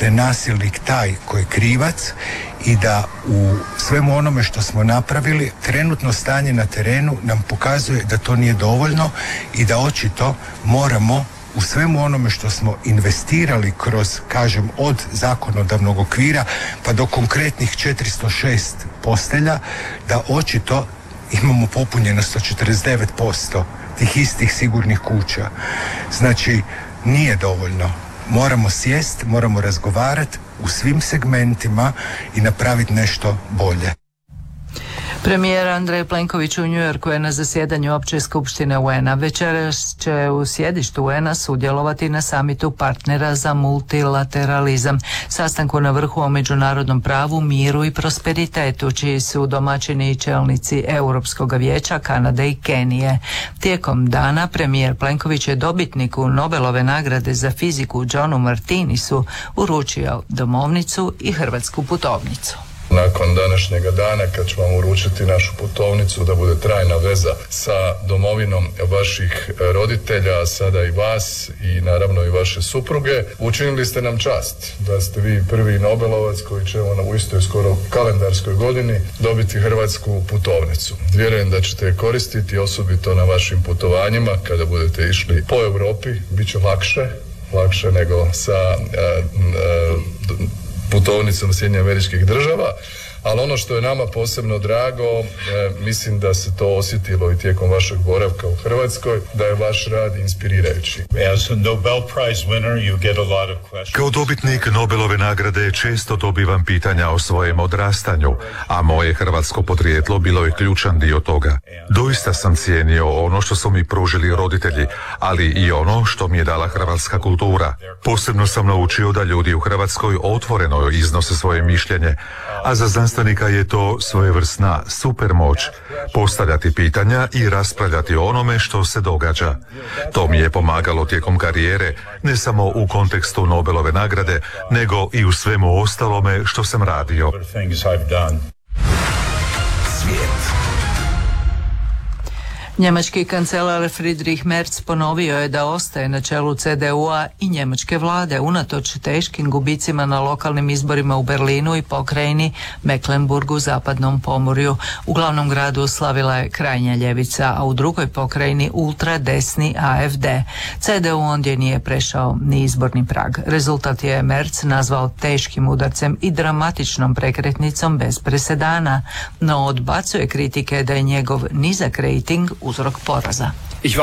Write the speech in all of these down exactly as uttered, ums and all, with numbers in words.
da je nasilnik taj koji je krivac i da u svemu onome što smo napravili, trenutno stanje na terenu nam pokazuje da to nije dovoljno i da očito moramo u svemu onome što smo investirali kroz, kažem, od zakonodavnog okvira pa do konkretnih četiristo šest postelja, da očito imamo popunjeno sto četrdeset devet posto tih istih sigurnih kuća. Znači, nije dovoljno. Moramo sjest, moramo razgovarati u svim segmentima i napraviti nešto bolje. Premijer Andrej Plenković u New Yorku je na zasjedanju Opće skupštine U N-a. Večeras će u sjedištu U N-a sudjelovati na samitu partnera za multilateralizam, sastanku na vrhu o međunarodnom pravu, miru i prosperitetu, čiji su domaćini i čelnici Europskog vijeća, Kanade i Kenije. Tijekom dana premijer Plenković je dobitniku Nobelove nagrade za fiziku Johnu Martinisu uručio domovnicu i hrvatsku putovnicu. Nakon današnjega dana, kad ću vam uručiti našu putovnicu da bude trajna veza sa domovinom vaših roditelja, a sada i vas i naravno i vaše supruge, učinili ste nam čast da ste vi prvi Nobelovac koji će u istoj skoro kalendarskoj godini dobiti hrvatsku putovnicu. Vjerujem da ćete je koristiti osobito na vašim putovanjima kada budete išli po Europi, bit će lakše, lakše nego sa a, a, putovnicom Sjedinjenih Američkih Država, ali ono što je nama posebno drago, e, mislim da se to osjetilo i tijekom vašeg boravka u Hrvatskoj, da je vaš rad inspirirajući. Kao dobitnik Nobelove nagrade često dobivam pitanja o svojem odrastanju, a moje hrvatsko podrijetlo bilo je ključan dio toga. Doista sam cijenio ono što su mi pružili roditelji, ali i ono što mi je dala hrvatska kultura. Posebno sam naučio da ljudi u Hrvatskoj otvoreno iznose svoje mišljenje, a za znanstvenika je to svojevrsna supermoć, postavljati pitanja i raspravljati o onome što se događa. To mi je pomagalo tijekom karijere, ne samo u kontekstu Nobelove nagrade, nego i u svemu ostalome što sam radio. Svijet. Njemački kancelar Friedrich Merz ponovio je da ostaje na čelu C D U-a i njemačke vlade unatoč teškim gubicima na lokalnim izborima u Berlinu i pokrajini Mecklenburgu, zapadnom Pomorju. U glavnom gradu slavila je krajnja ljevica, a u drugoj pokrajini ultradesni A F D. C D U ondje nije prešao ni izborni prag. Rezultat je Merz nazvao teškim udarcem i dramatičnom prekretnicom bez presedana, no odbacuje kritike da je njegov nizak rejting uzrok poraza.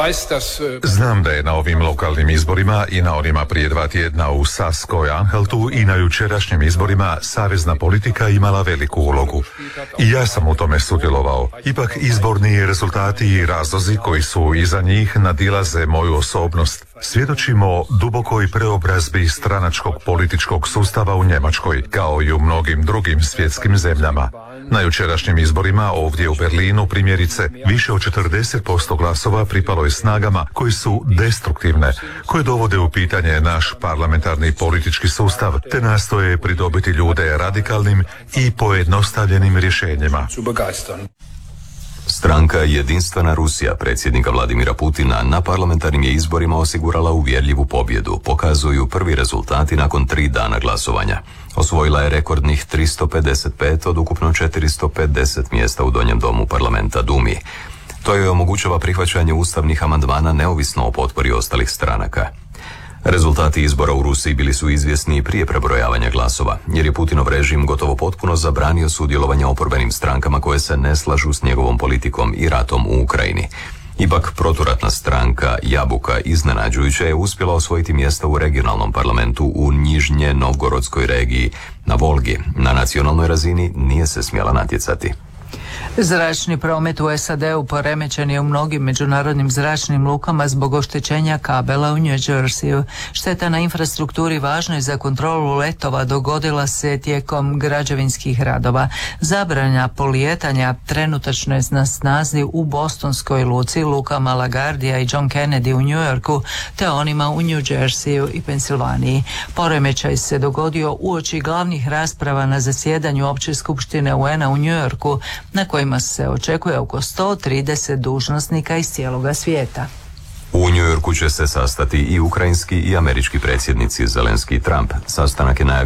Znam da je na ovim lokalnim izborima i na onima prije dva tjedna u Saskoj-Anhaltu i na jučerašnjim izborima savezna politika imala veliku ulogu. I ja sam u tome sudjelovao. Ipak izborni rezultati i razlozi koji su iza njih nadilaze moju osobnost. Svjedočimo dubokoj preobrazbi stranačkog političkog sustava u Njemačkoj, kao i u mnogim drugim svjetskim zemljama. Na jučerašnjim izborima ovdje u Berlinu, primjerice, više od četrdeset posto glasova pripalo je snagama koji su destruktivne, koje dovode u pitanje naš parlamentarni politički sustav, te nastoje pridobiti ljude radikalnim i pojednostavljenim rješenjima. Stranka Jedinstvena Rusija predsjednika Vladimira Putina na parlamentarnim je izborima osigurala uvjerljivu pobjedu, pokazuju prvi rezultati nakon tri dana glasovanja. Osvojila je rekordnih tristo pedeset pet od ukupno četiristo pedeset mjesta u donjem domu parlamenta Dumi. To joj omogućava prihvaćanje ustavnih amandmana neovisno o potpori ostalih stranaka. Rezultati izbora u Rusiji bili su izvjesni i prije prebrojavanja glasova, jer je Putinov režim gotovo potpuno zabranio sudjelovanje oporbenim strankama koje se ne slažu s njegovom politikom i ratom u Ukrajini. Ipak proturatna stranka Jabuka iznenađujuće je uspjela osvojiti mjesta u regionalnom parlamentu u Nižnje Novgorodskoj regiji na Volgi. Na nacionalnoj razini nije se smjela natjecati. Zračni promet u S A D-u poremećen je u mnogim međunarodnim zračnim lukama zbog oštećenja kabela u New Jerseyu. Šteta na infrastrukturi važnoj za kontrolu letova dogodila se tijekom građevinskih radova. Zabrana polijetanja trenutačno je na snazi u bostonskoj luci, lukama LaGuardia i John Kennedy u New Yorku, te onima u New Jerseyu i Pensilvaniji. Poremećaj se dogodio uoči glavnih rasprava na zasjedanju Opće skupštine U N-a u New Yorku, na kojima se očekuje oko sto trideset dužnosnika iz cijeloga svijeta. U New Yorku će se sastati i ukrajinski i američki predsjednici Zelenski i Trump. Sastanak je najavio